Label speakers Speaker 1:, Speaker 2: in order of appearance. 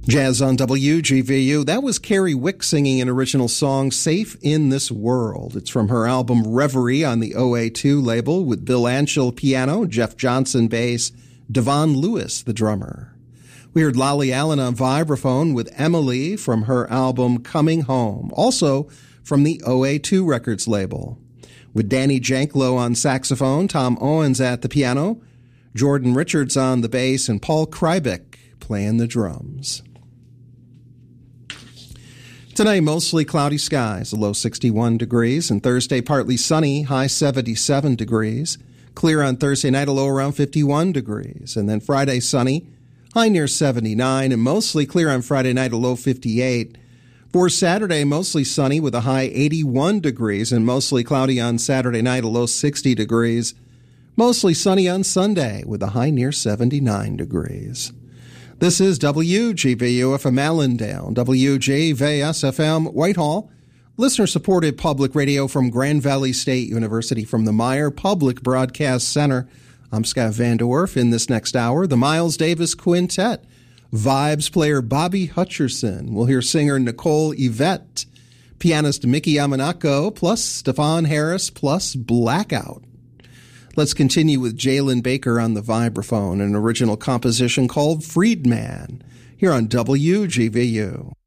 Speaker 1: Jazz on WGVU. That was Carrie Wick singing an original song, Safe in This World. It's from her album Reverie on the OA2 label with Bill Anschel piano, Jeff Johnson bass, Devon Lewis the drummer. We heard Lolly Allen on vibraphone with Emily from her album Coming Home, also from the OA2 Records label. With Danny Janklow on saxophone, Tom Owens at the piano, Jordan Richards on the bass, and Paul Krybick playing the drums. Tonight, mostly cloudy skies, a low 61 degrees, and Thursday, partly sunny, high 77 degrees. Clear on Thursday night, a low around 51 degrees. And then Friday, sunny, high near 79, and mostly clear on Friday night, a low 58. For Saturday, mostly sunny with a high 81 degrees, and mostly cloudy on Saturday night, a low 60 degrees. Mostly sunny on Sunday with a high near 79 degrees. This is WGVU FM Allendale, WGVS FM Whitehall, listener-supported public radio from Grand Valley State University from the Meyer Public Broadcast Center. I'm Scott Van Dorf. In this next hour, the Miles Davis Quintet, Vibes player Bobby Hutcherson. We'll hear singer Nicole Yvette, pianist Mickey Yamanako, plus Stefan Harris, plus Blackout. Let's continue with Jalen Baker on the vibraphone, an original composition called Freedman, here on WGVU.